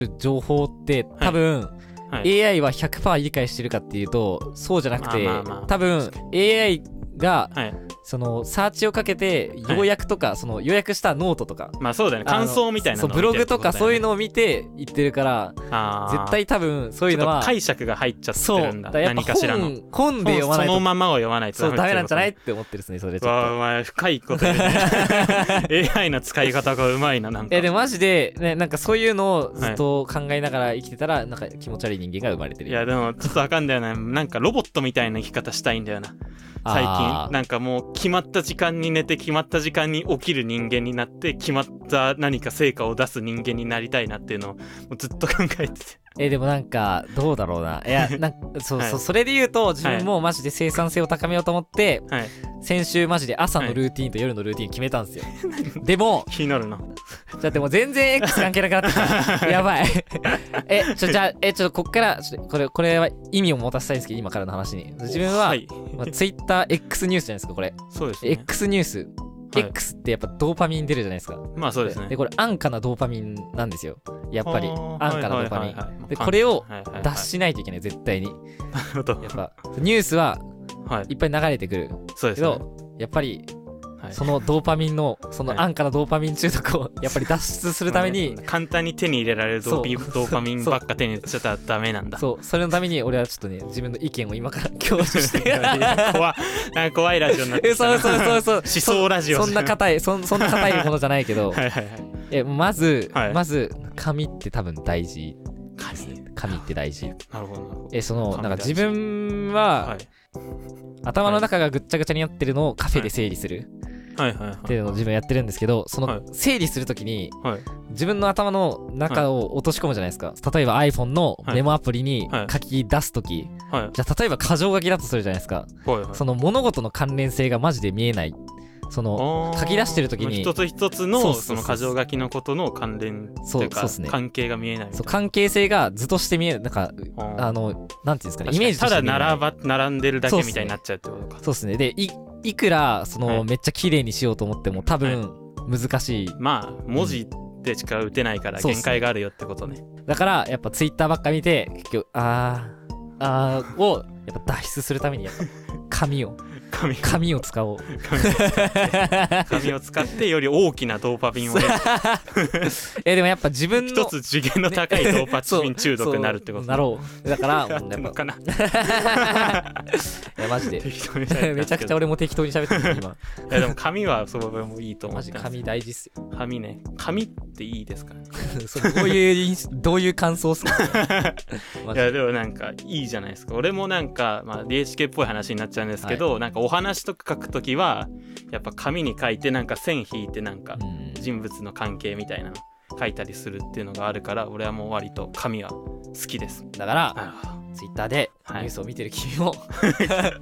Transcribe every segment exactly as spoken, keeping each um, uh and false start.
情報って多分、はい、エーアイ は ひゃくパーセント 理解してるかっていうとそうじゃなくて、まあまあまあ、多分 エーアイ が、はい、そのサーチをかけて要約とか、はい、その要約したノートとか、 まあそうだね、感想みたいなのを見てるってことだよね。そうブログとかそういうのを見て言ってるから、あ絶対多分そういうのは解釈が入っちゃってるんだ。そうだ何かしらの本, 本で読まないとそのままを読まないとそうダメなんじゃないって思ってるですね。それちょっとわあ、お前深いこと言うねエーアイ の使い方がうまいな。なんかえでもマジでね、なんかそういうのをずっと考えながら生きてたら、はい、なんか気持ち悪い人間が生まれてる。 いやでもちょっとわかんだよななんかロボットみたいな生き方したいんだよな最近。なんかもう決まった時間に寝て決まった時間に起きる人間になって決まった何か成果を出す人間になりたいなっていうのをもうずっと考えててえでもなんかどうだろうないやなんかそうそう、はい、それで言うと自分もマジで生産性を高めようと思って、はい、先週マジで朝のルーティンと夜のルーティン決めたんですよ、はい、でも気になるなだってもう全然 X 関係なくなってきたやばいえちょじゃあえちょっとこっからちょこれこれは意味を持たせたいんですけど今からの話に自分は、はいまあ、TwitterX ニュースじゃないですかこれ。 そうですね X ニュースはい、X ってやっぱドーパミン出るじゃないですか。 まあそうですね。 でこれ安価なドーパミンなんですよやっぱり安価なドーパミンでこれを脱しないといけない絶対に。なるほど。やっぱニュースはいっぱい流れてくる、はい、そうですね、けどやっぱりそのドーパミンのその安価なドーパミン中毒をやっぱり脱出するために、 はい、簡単に手に入れられるドーピドーパミンばっか手に入れちゃったらダメなんだ。 そうそれのために俺はちょっとね自分の意見を今から享受して怖い怖いラジオになってきたな。 そうそうそうそう思想ラジオ。 そんな硬い そ, そんな硬いものじゃないけどはいはい、はい、えまず、はい、まず紙って多分大事。紙紙って大事。 なるほど。 えそのなんか自分は、はい、頭の中がぐっちゃぐちゃになってるのをカフェで整理する、はいはいはいはい、っていうのを自分やってるんですけど、その整理するときに、はい、自分の頭の中を落とし込むじゃないですか。例えば iPhone のメモアプリに書き出すとき、はいはい、じゃあ例えば箇条書きだとするじゃないですか、はいはい、その物事の関連性がマジで見えない。その書き出してるときに一つ一つのその箇条書きのことの関連というか関係が見えない。 そう関係性が図として見える。なんかあのなんていうんですかね、イメージとして見えない。 ただ並ば並んでるだけみたいになっちゃうってことか。 そうですね。で い, いくらその、はい、めっちゃ綺麗にしようと思っても多分難しい、はい、 まあ文字でしか打てないから限界があるよってことね。 だからやっぱツイッターばっか見て結局あーあーをやっぱ脱出するためにやっぱ紙を紙, 紙を使おう紙を使ってより大きなドーパミンを得るえでもやっぱ自分の一つ次元の高いドーパミン中毒になるってこと、ね、 なろうだからやってんのかな。いやマジでめちゃくちゃ俺も適当に喋ってる今。 いやでも紙はそうもいいと思ってます。 マジ紙大事っすよ。 紙ね紙っていいですかねそうどういうどういう感想っすかいやでもなんかいいじゃないですか。俺もなんか、まあ、ディーエイチケー っぽい話になっちゃうんですけど、はい、なんかお話とか書くときはやっぱ紙に書いてなんか線引いてなんか人物の関係みたいなの書いたりするっていうのがあるから俺はもう割と紙は好きです。 だからツイッターでニュースを見てる君も、はい、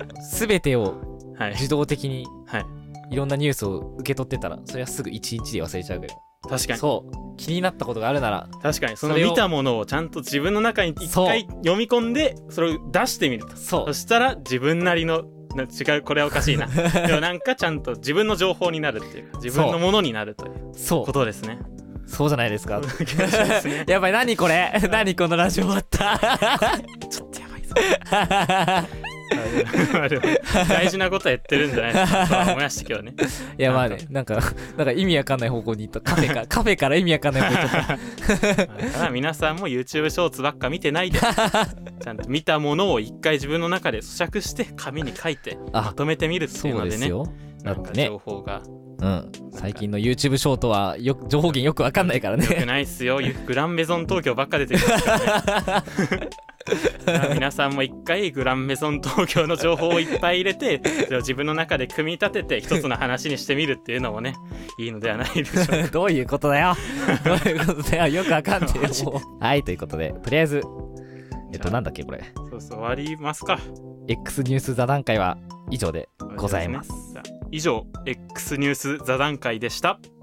全てを自動的にいろんなニュースを受け取ってたらそれはすぐいちにちで忘れちゃうけど。 確かにそう気になったことがあるなら確かにその見たものをちゃんと自分の中に一回読み込んでそれを出してみると。そうそしたら自分なりの違うこれはおかしいなでもなんかちゃんと自分の情報になるっていうか自分のものになるということですね。 そうじゃないですかやばい何これ何このラジオ終わったちょっとやばいぞ大事なことは言ってるんじゃないですかと思いましたけどね。 いやまあねなんかなんか意味わかんない方向に行ったカフェかカフェから意味わかんない方向に行っただから皆さんも YouTube ショーツばっか見てないでちゃんと見たものを一回自分の中で咀嚼して紙に書いてまとめてみるっていうのでね。そうですよ。なんか情報がうん、最近の YouTube ショートはよ情報源よくわかんないからね。 よくないっすよ。グランメゾン東京ばっか出てるからね皆さんも一回グランメゾン東京の情報をいっぱい入れてそれを自分の中で組み立てて一つの話にしてみるっていうのもねいいのではないでしょうかどういうことだよどういうことだよよくわかんないよはいということでとりあえずえっとなんだっけこれそうそう終わりますか。 X ニュース座談会は以上でございます。 以上 X ニュース座談会でした。